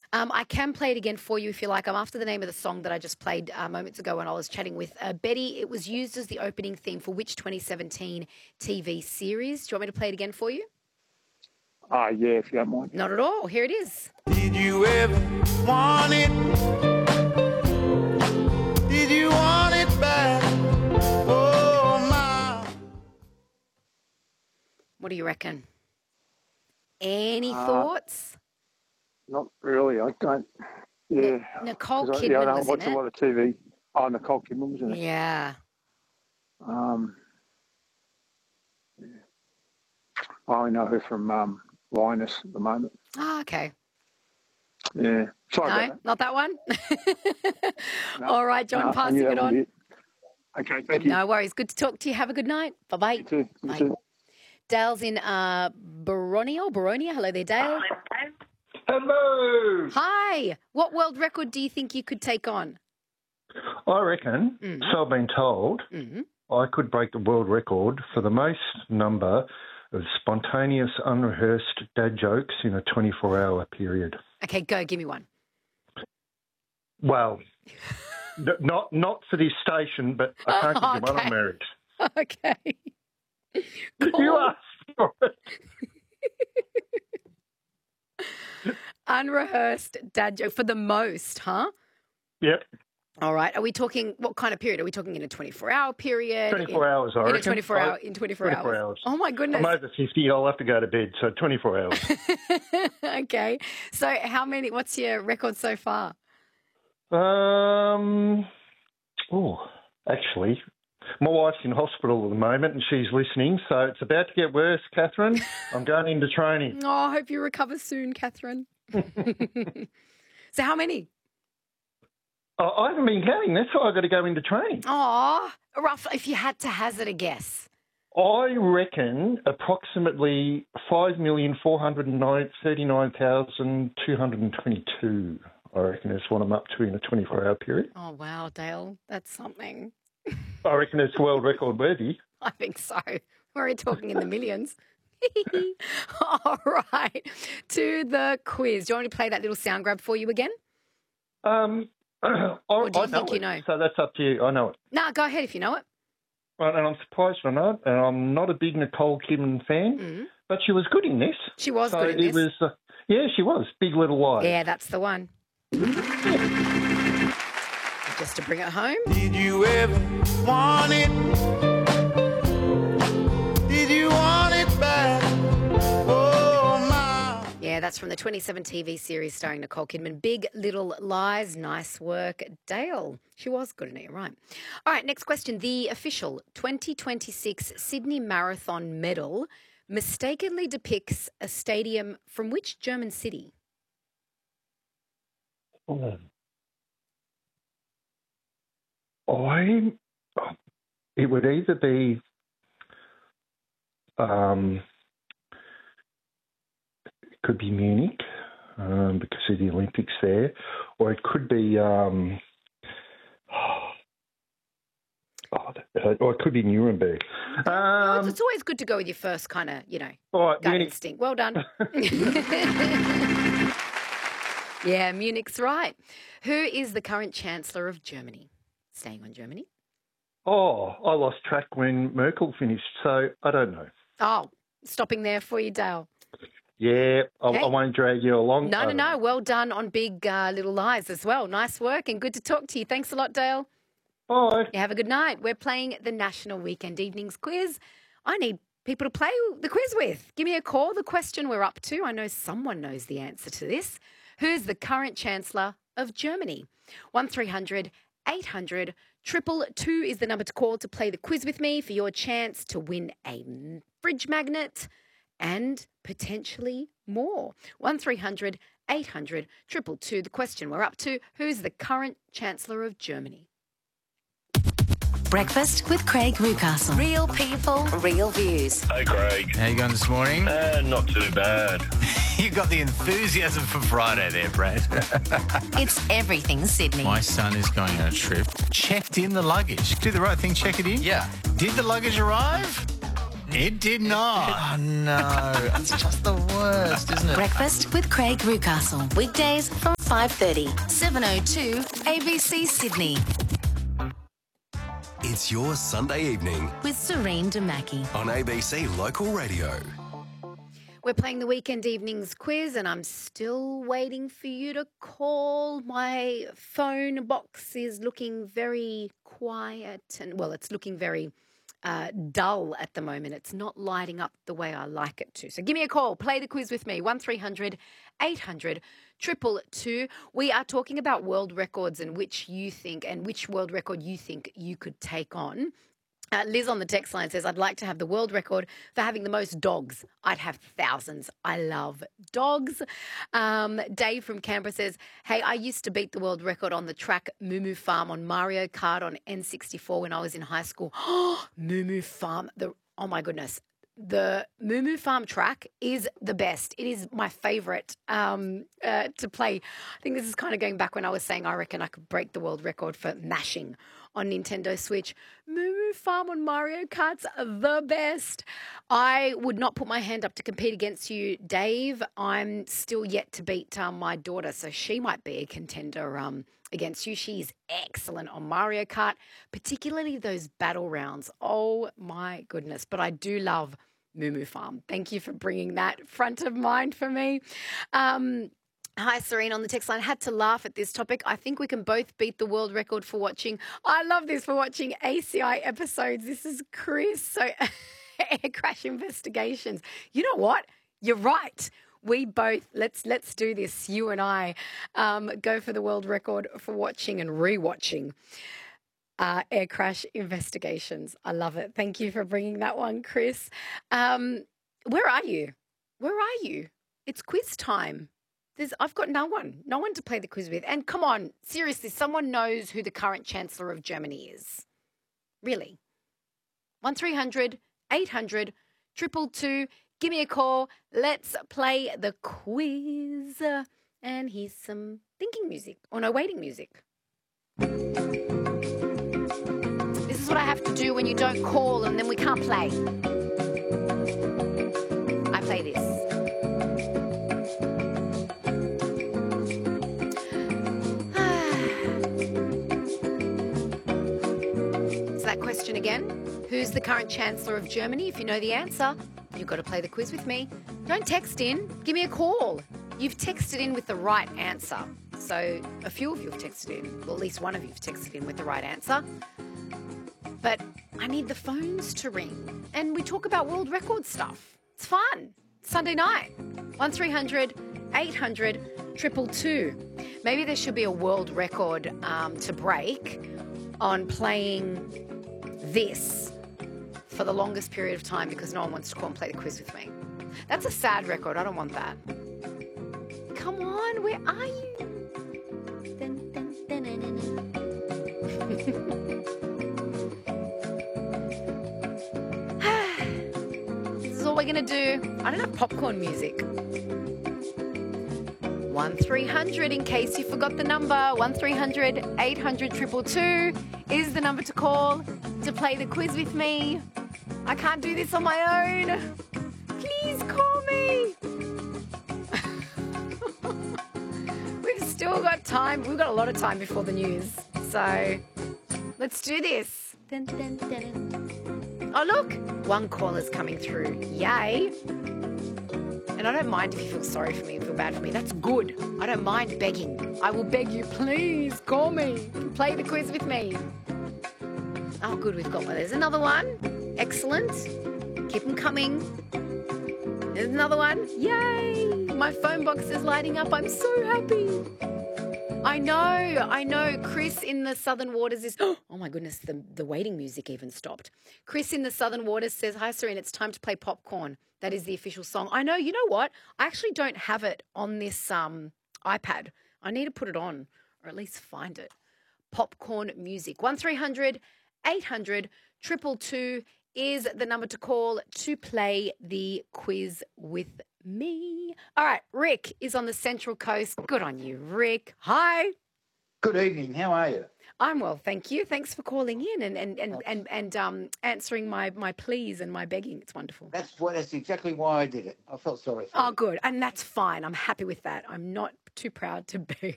I can play it again for you if you like. I'm after the name of the song that I just played moments ago when I was chatting with Betty. It was used as the opening theme for which 2017 TV series? Do you want me to play it again for you? Yeah, if you don't mind. Not at all. Here it is. Did you ever want it? Did you want it back? Oh, my. What do you reckon? Any thoughts? Not really. I don't. Yeah. Nicole 'Cause Kidman I don't was watch in a it. lot of TV. Oh, Nicole Kidman was in it. Yeah. I only know her from Linus at the moment. Oh, okay. Yeah. Sorry No, about that. not that one? No. All right, John, No, I passing knew it that would be on. it. Okay, thank you. No worries. Good to talk to you. Have a good night. Bye-bye. You too. You Bye. too. Dale's in Boronia. Hello there, Dale. Hello. Hi. What world record do you think you could take on? I reckon, so I've been told, I could break the world record for the most number of spontaneous, unrehearsed dad jokes in a 24-hour period. Okay, go. Give me one. Well, not for this station, but I can't give you one. I'm married. Okay. You asked for it. Unrehearsed dad joke for the most, huh? Yep. All right. Are we talking, what kind of period? Are we talking in a 24-hour period? 24 hours, I in reckon. A 24 hours. Oh, my goodness. I'm over 50. I'll have to go to bed, so 24 hours. Okay. So what's your record so far? Actually, my wife's in hospital at the moment and she's listening, so it's about to get worse, Catherine. I'm going into training. Oh, I hope you recover soon, Catherine. So how many? I haven't been counting. That's why I've got to go into training. Oh, rough. If you had to hazard a guess. I reckon approximately 5,439,222. I reckon is what I'm up to in a 24-hour period. Oh, wow, Dale. That's something. I reckon it's world record worthy. I think so. We're talking in the millions. All right. To the quiz. Do you want me to play that little sound grab for you again? Or do you think it, you know? So that's up to you. I know it. No, go ahead if you know it. Right, and I'm surprised I know it. And I'm not a big Nicole Kidman fan, but she was good in this. She was good in this. Yeah, she was. Big Little Lies. Yeah, that's the one. Just to bring it home. Did you ever want it? Did you want it back? Oh, my. Yeah, that's from the 2007 TV series starring Nicole Kidman. Big Little Lies. Nice work, Dale. She was good in it, right. All right, next question. The official 2026 Sydney Marathon medal mistakenly depicts a stadium from which German city? It would either be it could be Munich because of the Olympics there, or it could be or it could be Nuremberg. It's always good to go with your first kind of, all right, gut Munich. instinct. Well done. Yeah, Munich's right. Who is the current Chancellor of Germany? Staying on Germany. Oh, I lost track when Merkel finished, so I don't know. Oh, stopping there for you, Dale. Yeah, I won't drag you along. No. Well done on Big Little Lies as well. Nice work and good to talk to you. Thanks a lot, Dale. Bye. You have a good night. We're playing the National Weekend Evenings Quiz. I need people to play the quiz with. Give me a call. The question we're up to, I know someone knows the answer to this. Who's the current Chancellor of Germany? 1300 800 222 is the number to call to play the quiz with me for your chance to win a fridge magnet and potentially more. 1300 800 222. The question we're up to, who's the current Chancellor of Germany? Breakfast with Craig Newcastle. Real people, real views. Hey, Craig. How you going this morning? Not too bad. You got the enthusiasm for Friday there, Brad. It's everything Sydney. My son is going on a trip. Checked in the luggage. Do the right thing, check it in? Yeah. Did the luggage arrive? It did not. Oh, no. It's just the worst, isn't it? Breakfast with Craig Newcastle. Weekdays from 5:30. 7:02 ABC Sydney. It's your Sunday evening With Serene Damaki. on ABC Local Radio. We're playing the weekend evenings quiz, and I'm still waiting for you to call. My phone box is looking very quiet, and well, it's looking very dull at the moment. It's not lighting up the way I like it to. So give me a call. Play the quiz with me. 1300 800 222. We are talking about world records and which world record you think you could take on. Liz on the text line says, I'd like to have the world record for having the most dogs. I'd have thousands. I love dogs. Dave from Canberra says, hey, I used to beat the world record on the track Moo Farm on Mario Kart on N64 when I was in high school. Moo Farm. Oh, my goodness. The Moo Farm track is the best. It is my favourite to play. I think this is kind of going back when I was saying I reckon I could break the world record for mashing on Nintendo Switch. Moo Farm on Mario Kart's the best. I would not put my hand up to compete against you, Dave. I'm still yet to beat my daughter, so she might be a contender against you. She's excellent on Mario Kart, particularly those battle rounds. Oh, my goodness. But I do love Moo Farm. Thank you for bringing that front of mind for me. Hi, Serene on the text line. Had to laugh at this topic. I think we can both beat the world record for watching. I love this, for watching ACI episodes. This is Chris. So air crash investigations. You know what? You're right. We both, let's do this. You and I go for the world record for watching and rewatching air crash investigations. I love it. Thank you for bringing that one, Chris. Where are you? Where are you? It's quiz time. I've got no one to play the quiz with. And come on, seriously, someone knows who the current Chancellor of Germany is. Really? 1300 800 222. Give me a call. Let's play the quiz. And here's some thinking music, or no, waiting music. This is what I have to do when you don't call and then we can't play. I play this. That question again. Who's the current Chancellor of Germany? If you know the answer, you've got to play the quiz with me. Don't text in. Give me a call. You've texted in with the right answer. So a few of you have texted in. Well, at least one of you have texted in with the right answer. But I need the phones to ring. And we talk about world record stuff. It's fun. Sunday night. 1300 800 222. Maybe there should be a world record to break on playing this for the longest period of time because no one wants to call and play the quiz with me. That's a sad record. I don't want that. Come on, where are you? This is all we're going to do. I don't have popcorn music. 1300, in case you forgot the number, 1300 800 222 is the number to call to play the quiz with me. I can't do this on my own. Please call me. We've still got time. We've got a lot of time before the news. So let's do this. Dun, dun, dun, dun. Oh, look. One caller's coming through. Yay. And I don't mind if you feel sorry for me and feel bad for me. That's good. I don't mind begging. I will beg you, please call me. Play the quiz with me. Oh, good, we've got one. There's another one. Excellent. Keep them coming. There's another one. Yay! My phone box is lighting up. I'm so happy. I know. Chris in the Southern Waters is... Oh, my goodness, the waiting music even stopped. Chris in the Southern Waters says, hi, Serene, it's time to play Popcorn. That is the official song. I know. You know what? I actually don't have it on this iPad. I need to put it on, or at least find it. Popcorn music. 1300 800 222 is the number to call to play the quiz with me. All right, Rick is on the Central Coast. Good on you, Rick. Hi. Good evening. How are you? I'm well, thank you. Thanks for calling in and answering my pleas and my begging. It's wonderful. That's exactly why I did it. I felt sorry for you. Oh, good. And that's fine. I'm happy with that. I'm not too proud to beg.